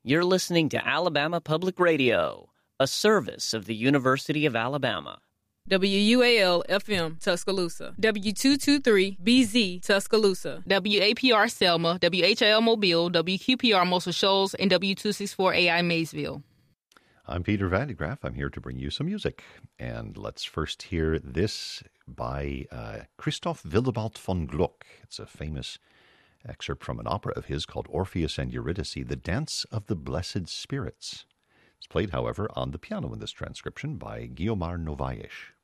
You're listening to Alabama Public Radio, a service of the University of Alabama. WUAL-FM, Tuscaloosa. W223-BZ, Tuscaloosa. WAPR Selma, WHIL Mobile, WQPR Muscle Shoals, and W264AI Maysville. I'm Peter Vandegraff. I'm here to bring you some music. And let's first hear this by Christoph Willibald von Gluck. It's a famous excerpt from an opera of his called Orpheus and Eurydice, The Dance of the Blessed Spirits. It's played, however, on the piano in this transcription by Guiomar Novaes.